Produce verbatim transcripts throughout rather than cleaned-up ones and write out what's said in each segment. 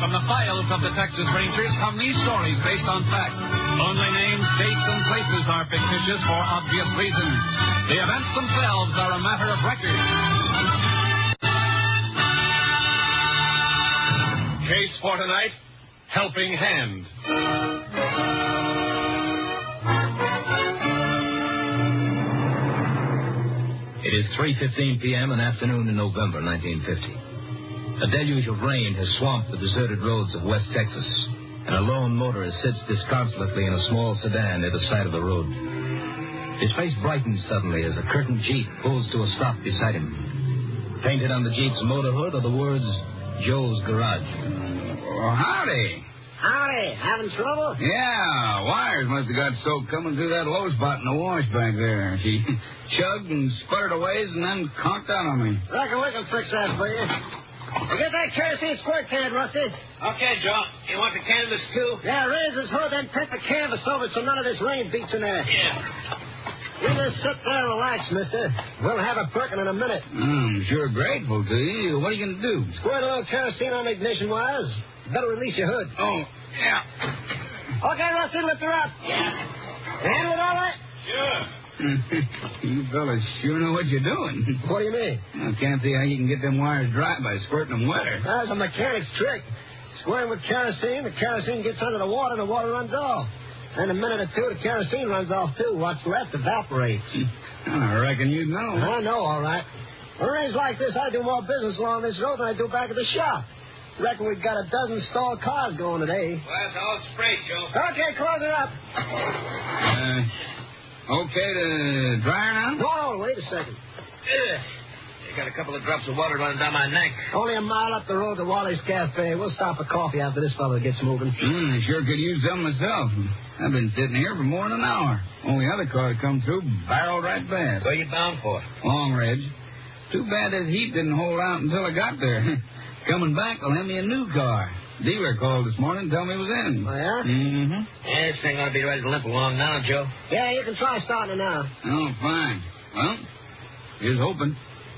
from the files of the Texas Rangers come these stories based on fact. Only names, dates, and places are fictitious for obvious reasons. The events themselves are a matter of record. Case for tonight, Helping Hand. It is three fifteen p.m. an afternoon in November nineteen fifty. A deluge of rain has swamped the deserted roads of West Texas, and a lone motorist sits disconsolately in a small sedan near the side of the road. His face brightens suddenly as a curtained Jeep pulls to a stop beside him. Painted on the Jeep's motor hood are the words, Joe's Garage. Well, howdy. Howdy. Having trouble? Yeah, wires must have got soaked coming through that low spot in the wash back there. She chugged and sputtered a ways and then conked out on me. Reckon we can fix that for you. Well, get that kerosene squirt can, Rusty. Okay, Joe. You want the canvas, too? Yeah, raise his hood, then tip the canvas over so none of this rain beats in there. Yeah. You just sit there and relax, mister. We'll have it perking in a minute. I'm sure grateful to you. What are you going to do? Squirt a little kerosene on the ignition wires. Better release your hood. Oh, yeah. Okay, Rusty, lift her up. Yeah. Handle it all right? Sure. You fellas sure know what you're doing. What do you mean? I can't see how you can get them wires dry by squirting them wetter. That's a mechanic's trick. Squirting with kerosene, the kerosene gets under the water and the water runs off. In a minute or two, the kerosene runs off, too. What's left evaporates. I reckon you'd know. I know, all right. On rains like this, I do more business along this road than I do back at the shop. Reckon we've got a dozen stalled cars going today. Well, that's all straight, Joe. Okay, close it up. Uh... Okay to dry her now? No, wait a second. Ugh. I got a couple of drops of water running down my neck. Only a mile up the road to Wally's Cafe. We'll stop for coffee after this fella gets moving. Mm, I sure could use some myself. I've been sitting here for more than an hour. Only other car to come through barreled right past. Where you bound for? Long Ridge. Too bad this heat didn't hold out until I got there. Coming back, they'll have me a new car. Dealer called this morning and told me it was in. Oh, yeah? Mm-hmm. Yeah, this thing ought to be ready to limp along now, Joe. Yeah, you can try starting it now. Oh, fine. Well, here's hoping.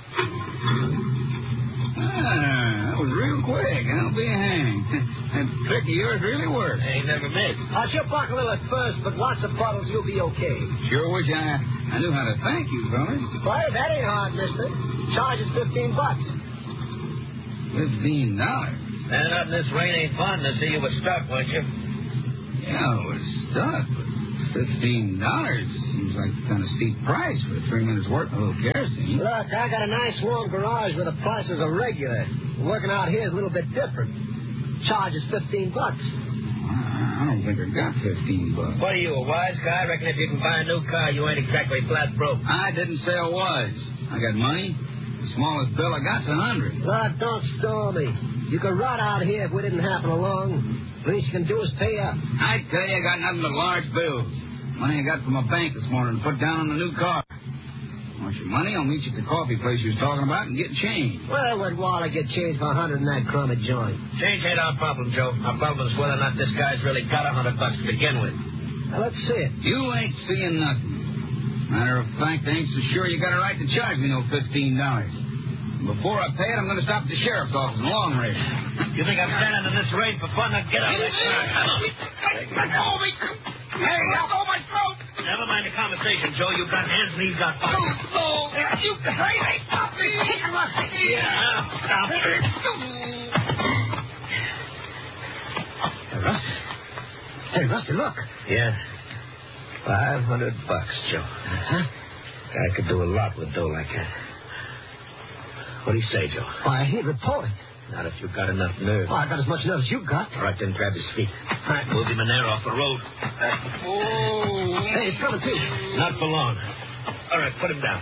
Ah, that was real quick. I'll be hanged. That trick of yours really worked. Ain't never missed. I should buck a little at first, but lots of puddles, you'll be okay. Sure wish I, I knew how to thank you, fellas. Well, that ain't hard, mister. Charge is fifteen bucks. Fifteen dollars? Standing up in this rain ain't fun. I see you were stuck, weren't you? Yeah, I was stuck, but fifteen dollars seems like a kind of steep price for three minutes' work of a little kerosene. Look, I got a nice warm garage where the prices are regular. Working out here is a little bit different. Charge is fifteen bucks. I don't think I got fifteen bucks. What are you, a wise guy? I reckon if you can buy a new car, you ain't exactly flat broke. I didn't say I was. I got money. The smallest bill I got's a hundred. Look, don't stall me. You could rot out here if we didn't happen along. Least you can do is pay up. I tell you, I got nothing but large bills. Money I got from my bank this morning to put down on the new car. Want your money? I'll meet you at the coffee place you was talking about and get change. Well, would Wally get change for a hundred in that crummy joint? Change ain't our problem, Joe. Our problem is whether or not this guy's really got a hundred bucks to begin with. Now, let's see it. You ain't seeing nothing. Matter of fact, I ain't so sure you got a right to charge me no fifteen dollars. Before I pay it, I'm going to stop at the sheriff's office in Long Ridge. You think I'm standing in this rain for fun? Now get out of this car. Come on. Let go of me. Hey, let go of my throat. Never mind the conversation, Joe. You've got hands and he's got pockets. Oh, you crazy puppy. Yeah, stop it. Hey, Rusty. Hey, Rusty, look. Yeah. Five hundred bucks, Joe. Huh? Guy could do a lot with dough like that. What do you say, Joe? Why, he reported. Not if you've got enough nerve. Oh, I got as much nerve as you got. All right, then grab his feet. All right. Move him in there off the road. Oh. Hey, it's coming, too. Not for long. All right, put him down.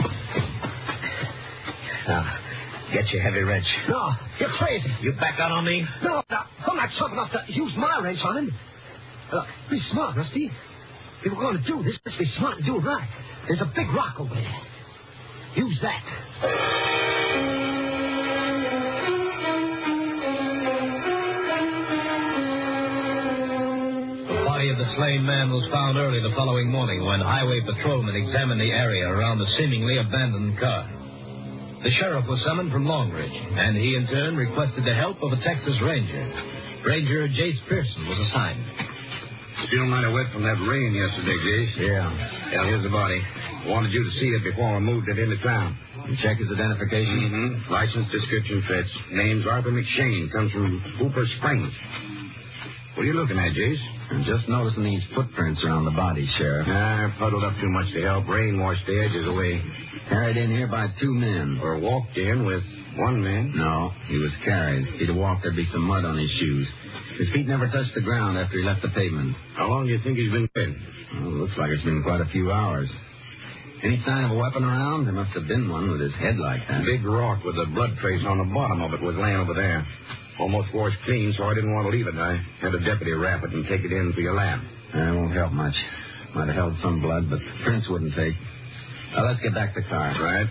Now, get your heavy wrench. No, you're crazy. You back out on me? No, no, I'm not chump enough to use my wrench on him. Look, be smart, Rusty. If we're going to do this, let's be smart and do it right. There's a big rock over there. Use that. The body of the slain man was found early the following morning when highway patrolmen examined the area around the seemingly abandoned car. The sheriff was summoned from Long Ridge, and he in turn requested the help of a Texas Ranger. Ranger Jace Pearson was assigned. Still mighty wet from that rain yesterday, Jace. Yeah. Yeah, here's the body. Wanted you to see it before I moved it into town. And check his identification? Mm-hmm. License description fits. Name's Arthur McShane. Comes from Hooper Springs. What are you looking at, Jace? I'm just noticing these footprints around the body, Sheriff. Nah, puddled up too much to help. Rain washed the edges away. Carried in here by two men. Or walked in with one man. No, he was carried. If he'd have walked, there'd be some mud on his shoes. His feet never touched the ground after he left the pavement. How long do you think he's been dead? Well, it looks like it's been quite a few hours. Any sign of a weapon around? There must have been one with his head like that. Big rock with a blood trace on the bottom of it was laying over there. Almost washed clean, so I didn't want to leave it. I had a deputy wrap it and take it in for your lab. That won't help much. Might have held some blood, but prints wouldn't take. Now, let's get back to the car. Right.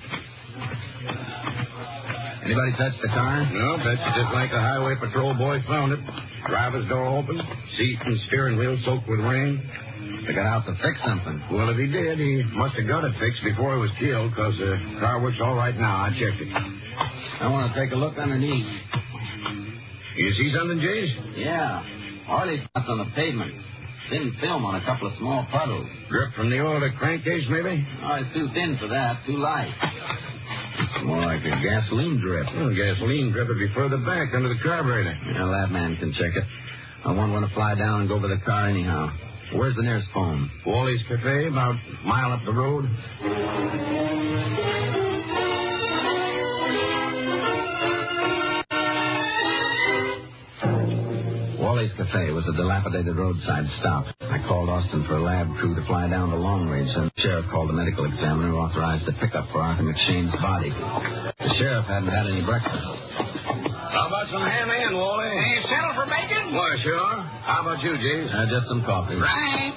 Anybody touch the car? No, that's just like the highway patrol boys found it. Driver's door open, seat and steering wheel soaked with rain. They got out to fix something. Well, if he did, he must have got it fixed before he was killed, because the car works all right now. I checked it. I want to take a look underneath. You see something, Jace? Yeah. Oily spots on the pavement. Thin film on a couple of small puddles. Drip from the oil to crankcase, maybe? Oh, it's too thin for that. Too light. It's more like a gasoline drip. Well, gasoline drip would be further back under the carburetor. Yeah, that man can check it. I want one to fly down and go over the car anyhow. Where's the nearest phone? Wally's Cafe, about a mile up the road. Wally's Cafe was a dilapidated roadside stop. I called Austin for a lab crew to fly down to Long Ridge, and the sheriff called the medical examiner who authorized a pickup for Arthur McShane's body. The sheriff hadn't had any breakfast. How about some ham and, Wally? Hey, settle for bacon? Why, sure. How about you, Jace? Uh, just some coffee. Right.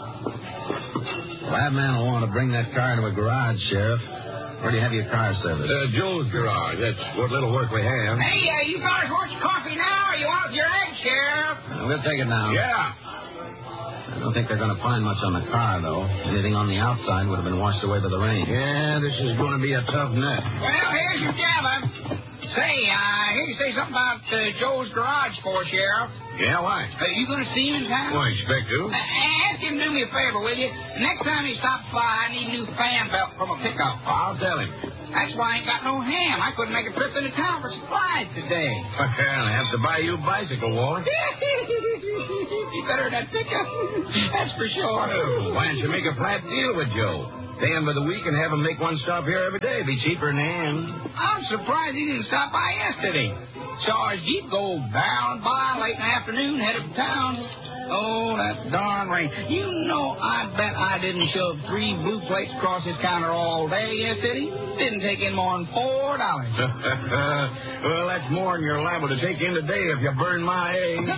Lab man will want to bring that car into a garage, Sheriff. Where do you have your car serviced? Uh, Joe's garage. That's what little work we have. Hey, uh, you fellas want your coffee now, or you want your egg, Sheriff? Uh, we'll take it now. Yeah. I don't think they're going to find much on the car, though. Anything on the outside would have been washed away by the rain. Yeah, this is going to be a tough nut. Well, here's your jabber. Say, uh, I hear you say something about uh, Joe's garage for, Sheriff. Yeah, why? Uh, you going to see him in town? Well, I expect to. Uh, ask him to do me a favor, will you? Next time he stops by, I need a new fan belt from a pickup. I'll tell him. That's why I ain't got no ham. I couldn't make a trip into town for supplies today. Well, I have to buy you a bicycle, Wally. You better than that pickup. That's for sure. Oh, why don't you make a flat deal with Joe? Pay him for the week and have him make one stop here every day. Be cheaper than ham. I'm surprised he didn't stop by yesterday. Saw his Jeep go barreling by late in the afternoon, headed for town. Oh, that darn rain. You know, I bet I didn't shove three blue plates across his counter all day yesterday. Didn't take in more than four dollars. Well, that's more than you're liable to take in today if you burn my eggs.